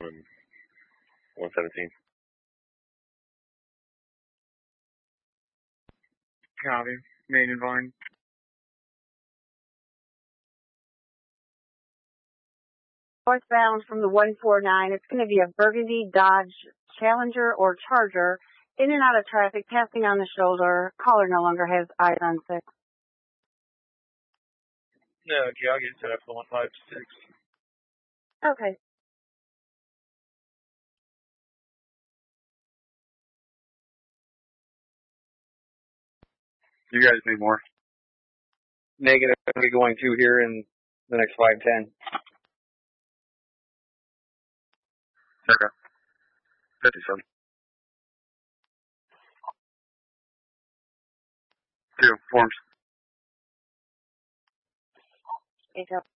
and 117. Copy. Main and Vine. Northbound from the 149, it's going to be a Burgundy, Dodge, Challenger, or Charger, in and out of traffic, passing on the shoulder. Caller no longer has eyes on 6. No, okay, I'll get set up for 156. Okay. You guys need more? Negative. I'll be going 2 here in the next 5-10. Okay. 57. 2, forms. It's up.